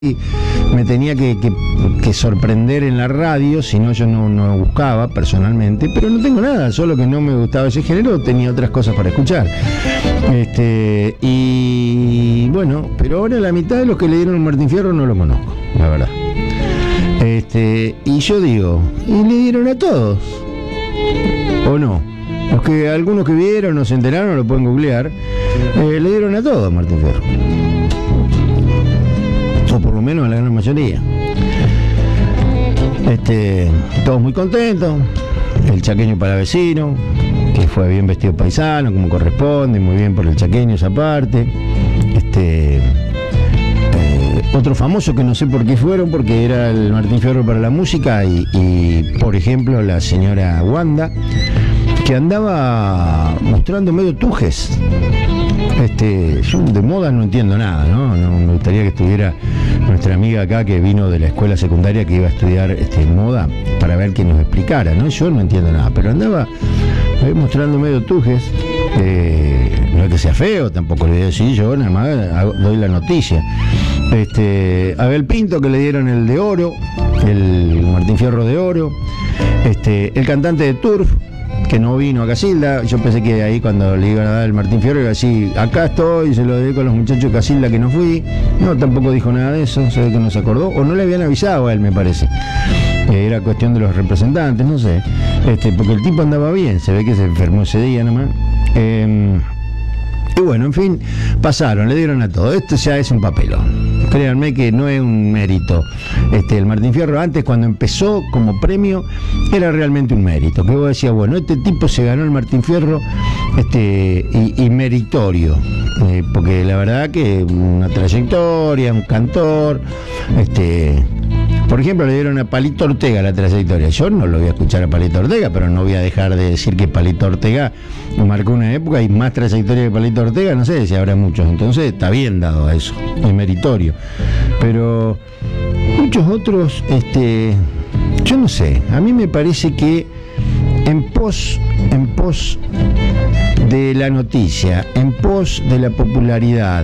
me tenía que sorprender en la radio, si no yo no buscaba personalmente, pero no tengo nada, solo que no me gustaba ese género, tenía otras cosas para escuchar. Y bueno, pero ahora la mitad de los que le dieron el Martín Fierro no lo conozco, la verdad. Y yo digo, ¿y le dieron a todos? ¿O no? Algunos que vieron o se enteraron, lo pueden googlear, le dieron a todos Martín Fierro. O por lo menos a la gran mayoría. Todos muy contentos. El chaqueño palavecino, que fue bien vestido paisano, como corresponde, muy bien por el chaqueño esa parte. Otro famoso que no sé por qué fueron, porque era el Martín Fierro para la música y por ejemplo la señora Wanda, que andaba mostrando medio tujes. Yo de moda no entiendo nada, ¿no? Me gustaría que estuviera nuestra amiga acá, que vino de la escuela secundaria, que iba a estudiar moda, para ver que nos explicara, ¿no? Yo no entiendo nada, pero andaba mostrando medio tujes. No es que sea feo, tampoco le voy a decir, yo nada más doy la noticia. Abel Pinto, que le dieron el de oro, el Martín Fierro de oro. El cantante de Turf, que no vino a Casilda. Yo pensé que ahí cuando le iban a dar el Martín Fierro iba a decir, acá estoy, se lo dedico a los muchachos de Casilda que no fui. No, tampoco dijo nada de eso, se ve que no se acordó, o no le habían avisado a él, me parece. Era cuestión de los representantes, no sé. Porque el tipo andaba bien, se ve que se enfermó ese día nomás. Y bueno, en fin, pasaron, le dieron a todo. Esto ya es un papelón. Créanme que no es un mérito. El Martín Fierro antes, cuando empezó como premio, era realmente un mérito. Que vos decías, bueno, este tipo se ganó el Martín Fierro y meritorio. Porque la verdad que una trayectoria, un cantor. Por ejemplo, le dieron a Palito Ortega la trayectoria. Yo no lo voy a escuchar a Palito Ortega, pero no voy a dejar de decir que Palito Ortega marcó una época y más trayectoria que Palito Ortega, no sé si habrá muchos. Entonces está bien dado a eso, es meritorio. Pero muchos otros, yo no sé, a mí me parece que en pos de la noticia, en pos de la popularidad,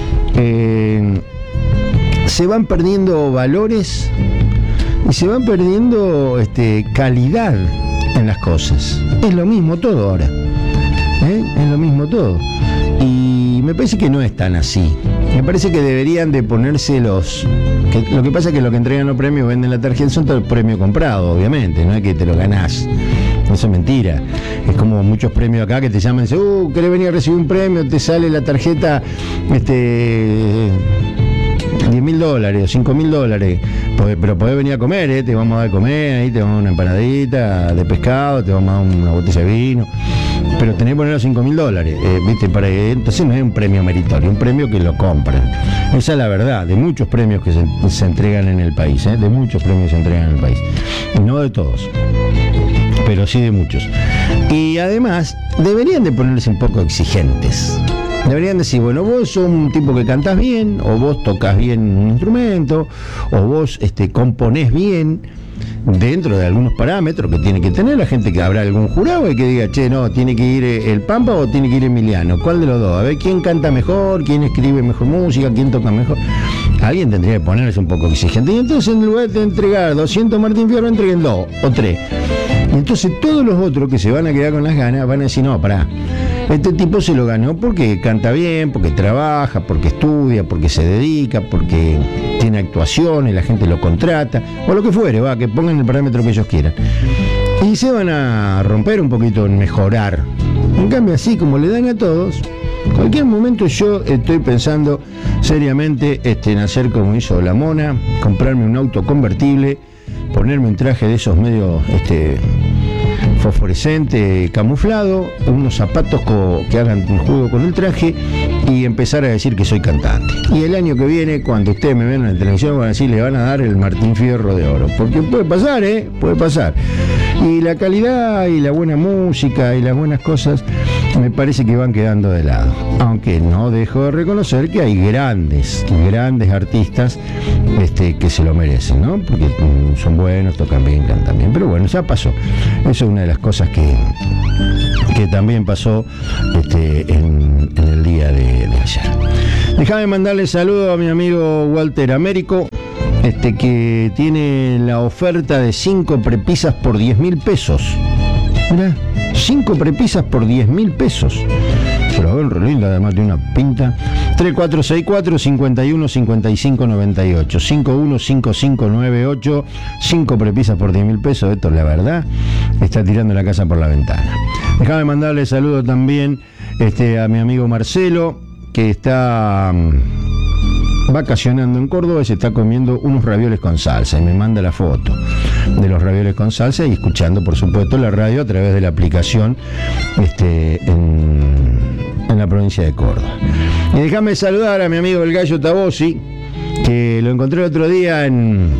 se van perdiendo valores y se van perdiendo calidad en las cosas. Es lo mismo todo ahora, es lo mismo todo. Y me parece que no es tan así. Me parece que deberían de ponerse lo que pasa es que lo que entregan los premios, venden la tarjeta, son todo el premio comprado, obviamente, no es que te lo ganás. Eso es mentira. Es como muchos premios acá que te llaman y dicen, ¿querés venir a recibir un premio? Te sale la tarjeta $10.000 o $5.000, pero podés venir a comer, te vamos a dar de comer, ahí te vamos a dar una empanadita de pescado, te vamos a dar una botella de vino, pero tenés que poner los $5.000, ¿viste? Entonces no es un premio meritorio, un premio que lo compran. Esa es la verdad, de muchos premios que se entregan en el país, de muchos premios que se entregan en el país, y no de todos, pero sí de muchos. Y además deberían de ponerse un poco exigentes. Deberían decir, bueno, vos sos un tipo que cantás bien, o vos tocas bien un instrumento, o vos componés bien, dentro de algunos parámetros que tiene que tener la gente, que habrá algún jurado y que diga, che, no, tiene que ir el Pampa o tiene que ir Emiliano. ¿Cuál de los dos? A ver quién canta mejor, quién escribe mejor música, quién toca mejor. Alguien tendría que ponerse un poco exigente. Y entonces, en lugar de entregar 200 Martín Fierro, entreguen 2 o 3. Y entonces todos los otros que se van a quedar con las ganas van a decir, no, pará. Este tipo se lo ganó porque canta bien, porque trabaja, porque estudia, porque se dedica, porque tiene actuaciones, la gente lo contrata, o lo que fuere, que pongan el parámetro que ellos quieran. Y se van a romper un poquito en mejorar. En cambio, así como le dan a todos, en cualquier momento yo estoy pensando seriamente en hacer como hizo la Mona, comprarme un auto convertible, ponerme un traje de esos medio fosforescente, camuflado, unos zapatos que hagan un juego con el traje y empezar a decir que soy cantante. Y el año que viene, cuando ustedes me ven en la televisión, van a decir, le van a dar el Martín Fierro de oro. Porque puede pasar, puede pasar. Y la calidad y la buena música y las buenas cosas me parece que van quedando de lado. Aunque no dejo de reconocer que hay grandes artistas que se lo merecen, ¿no? Porque son buenos, tocan bien, cantan bien. Pero bueno, ya pasó. Eso es una de las cosas que también pasó en el día de ayer. Déjame mandarle saludo a mi amigo Walter Américo, que tiene la oferta de 5 prepisas por 10.000 pesos. Mirá, 5 prepisas por 10.000 pesos. Pero a ver, linda, además de una pinta. 3464-515598. 515598. 5 prepisas por 10.000 pesos. Esto, la verdad, está tirando la casa por la ventana. Déjame mandarle saludo también a mi amigo Marcelo, que está vacacionando en Córdoba y se está comiendo unos ravioles con salsa y me manda la foto de los ravioles con salsa y escuchando, por supuesto, la radio a través de la aplicación en la provincia de Córdoba. Y déjame saludar a mi amigo el Gallo Tabosi, que lo encontré el otro día en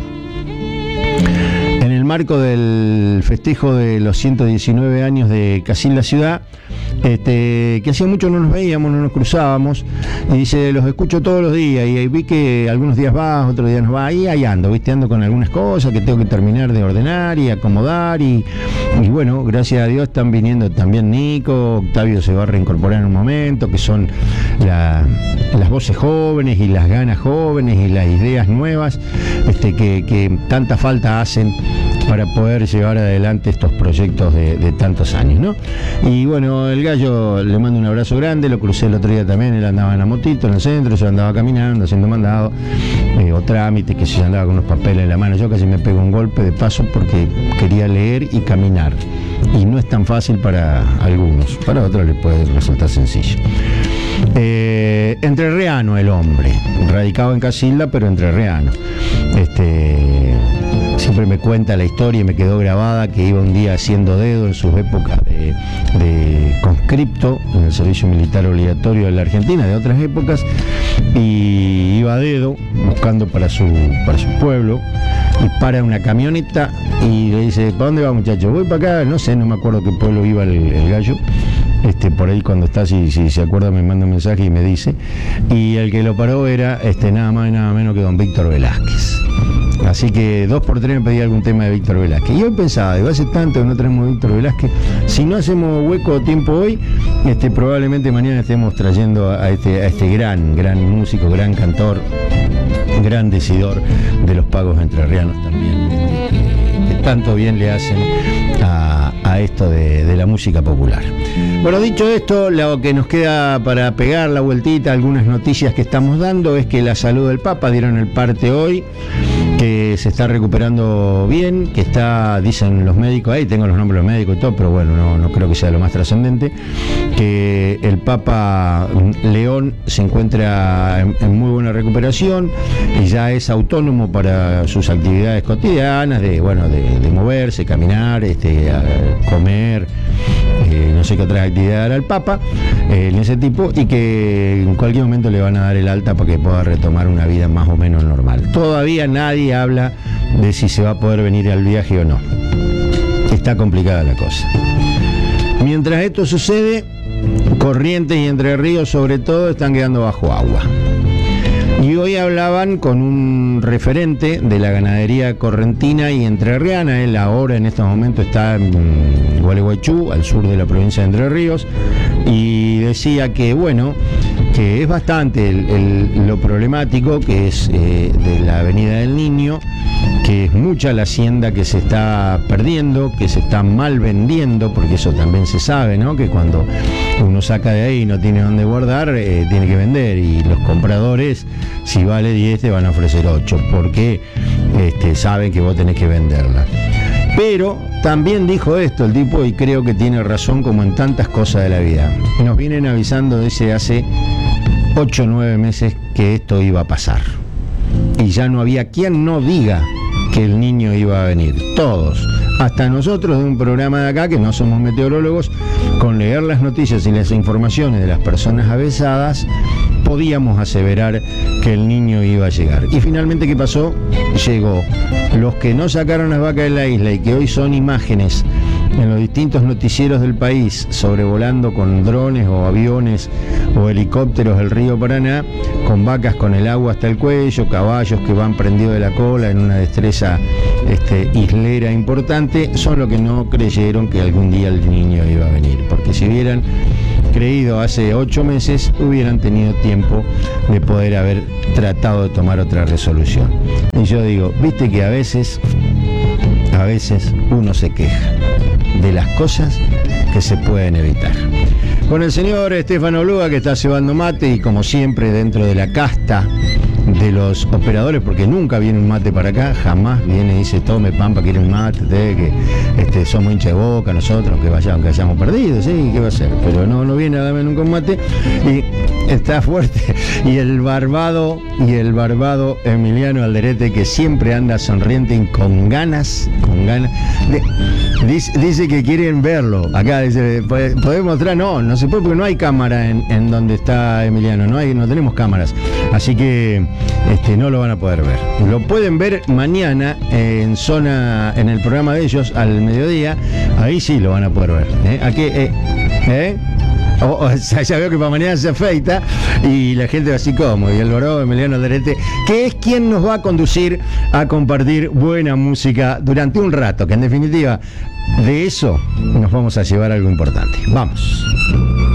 el marco del festejo de los 119 años de Casilda Ciudad, que hacía mucho no nos veíamos, no nos cruzábamos, y dice, los escucho todos los días, y vi que algunos días vas, otros días no vas, y ahí ando, ando con algunas cosas que tengo que terminar de ordenar y acomodar, y bueno, gracias a Dios están viniendo también Nico, Octavio se va a reincorporar en un momento, que son las voces jóvenes y las ganas jóvenes y las ideas nuevas que tanta falta hacen para poder llevar adelante estos proyectos de tantos años, ¿no? Y bueno, el Gallo le mando un abrazo grande, lo crucé el otro día también, él andaba en la motito en el centro, yo andaba caminando, haciendo mandado o trámites, que yo andaba con unos papeles en la mano, yo casi me pego un golpe de paso porque quería leer y caminar, y no es tan fácil para algunos, para otros les puede resultar sencillo. Entrerriano el hombre, radicado en Casilda, pero entrerriano. Siempre me cuenta la historia y me quedó grabada que iba un día haciendo dedo en sus épocas de conscripto en el servicio militar obligatorio de la Argentina, de otras épocas, y iba a dedo buscando para su pueblo, y para una camioneta y le dice, ¿para dónde va, muchacho? Voy para acá, no sé, no me acuerdo qué pueblo iba el Gallo. Por ahí cuando está, si se acuerda, me manda un mensaje y me dice, y el que lo paró era nada más y nada menos que don Víctor Velázquez. Así que 2x3 me pedía algún tema de Víctor Velázquez. Y yo pensaba, digo, hace tanto que no tenemos Víctor Velázquez, si no hacemos hueco o tiempo hoy, probablemente mañana estemos trayendo a este gran músico, gran cantor, gran decidor de los pagos entrerrianos también, que tanto bien le hacen a esto de la música popular. Bueno, dicho esto, lo que nos queda para pegar la vueltita, algunas noticias que estamos dando, es que la salud del Papa, dieron el parte hoy, que se está recuperando bien, que está, dicen los médicos, ahí tengo los nombres de los médicos y todo, pero bueno, no creo que sea lo más trascendente, que el Papa León se encuentra en muy buena recuperación y ya es autónomo para sus actividades cotidianas, de moverse, caminar, comer, no sé qué otras actividades hará el Papa en ese tipo, y que en cualquier momento le van a dar el alta para que pueda retomar una vida más o menos normal. Todavía nadie habla de si se va a poder venir al viaje o no. Está complicada la cosa. Mientras esto sucede, Corrientes y Entre Ríos sobre todo están quedando bajo agua. Y hoy hablaban con un referente de la ganadería correntina y entrerriana. Él ahora en estos momentos está en Gualeguaychú, al sur de la provincia de Entre Ríos, y decía que que es bastante lo problemático que es de la Avenida del Niño, que es mucha la hacienda que se está perdiendo, que se está mal vendiendo, porque eso también se sabe, ¿no? Que cuando uno saca de ahí y no tiene dónde guardar, tiene que vender, y los compradores, si vale 10, te van a ofrecer 8, porque saben que vos tenés que venderla. Pero también dijo esto el tipo, y creo que tiene razón, como en tantas cosas de la vida. Nos vienen avisando desde hace 8 o 9 meses que esto iba a pasar. Y ya no había quien no diga que el niño iba a venir. Todos, hasta nosotros de un programa de acá, que no somos meteorólogos, con leer las noticias y las informaciones de las personas avesadas, podíamos aseverar que el niño iba a llegar. Y finalmente, ¿qué pasó? Llegó. Los que no sacaron las vacas de la isla y que hoy son imágenes en los distintos noticieros del país, sobrevolando con drones o aviones o helicópteros el río Paraná, con vacas con el agua hasta el cuello, caballos que van prendidos de la cola en una destreza islera importante, son los que no creyeron que algún día el niño iba a venir. Porque si vieran creído hace 8 meses, hubieran tenido tiempo de poder haber tratado de tomar otra resolución. Y yo digo, viste que a veces uno se queja de las cosas que se pueden evitar. Con el señor Estefano Luga, que está cebando mate, y como siempre dentro de la casta de los operadores, porque nunca viene un mate para acá, jamás viene y dice, tome Pampa, quiere un mate, que somos hincha de Boca nosotros, aunque hayamos perdido, sí, ¿qué va a hacer? Pero no viene a darme nunca un mate, y está fuerte. Y el barbado Emiliano Alderete, que siempre anda sonriente y con ganas, dice que quieren verlo. Acá dice, ¿podés mostrar? No se puede porque no hay cámara en donde está Emiliano, no tenemos cámaras. Así que no lo van a poder ver. Lo pueden ver mañana en el programa de ellos al mediodía. Ahí sí lo van a poder ver. Aquí, ya veo que para mañana se afeita y la gente va así como, y el barbado Emiliano Alderete, que es quien nos va a conducir a compartir buena música durante un rato, que en definitiva de eso nos vamos a llevar algo importante. Vamos.